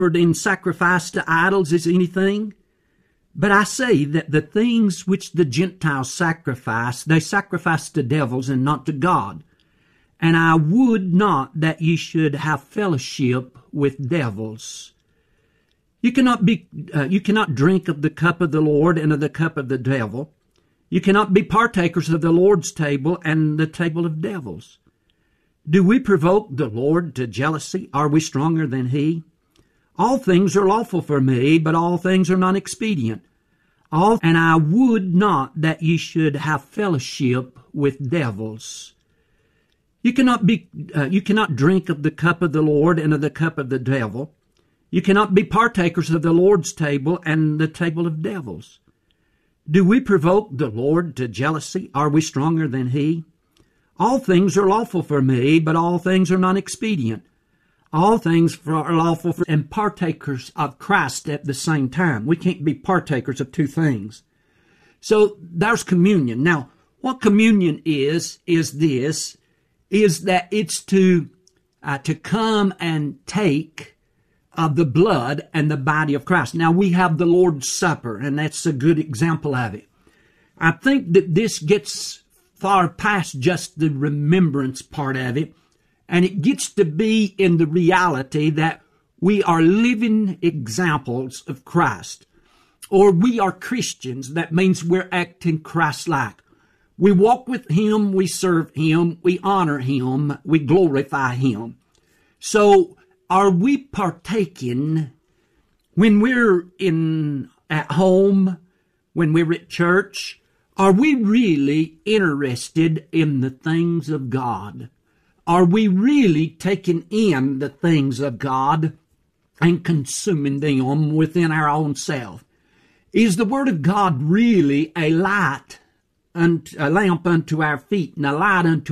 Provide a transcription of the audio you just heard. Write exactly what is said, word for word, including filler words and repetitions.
in sacrifice to idols is anything. But I say that the things which the Gentiles sacrifice, they sacrifice to devils and not to God. And I would not that ye should have fellowship with devils. You cannot be, uh, you cannot drink of the cup of the Lord and of the cup of the devil. You cannot be partakers of the Lord's table and the table of devils. Do we provoke the Lord to jealousy? Are we stronger than He? All things are lawful for me, but all things are not expedient. All, and I would not that ye should have fellowship with devils. You cannot be, uh, you cannot drink of the cup of the Lord and of the cup of the devil. You cannot be partakers of the Lord's table and the table of devils. Do we provoke the Lord to jealousy? Are we stronger than He? All things are lawful for me, but all things are not expedient. All things are lawful for and partakers of Christ at the same time. We can't be partakers of two things. So there's communion. Now, what communion is, is this, is that it's to, uh, to come and take of the blood and the body of Christ. Now, we have the Lord's Supper, and that's a good example of it. I think that this gets far past just the remembrance part of it, and it gets to be in the reality that we are living examples of Christ, or we are Christians. That means we're acting Christ-like. We walk with Him, we serve Him, we honor Him, we glorify Him. So, are we partaking when we're in at home, when we're at church? Are we really interested in the things of God? Are we really taking in the things of God and consuming them within our own self? Is the Word of God really a light, unto, a lamp unto our feet and a light unto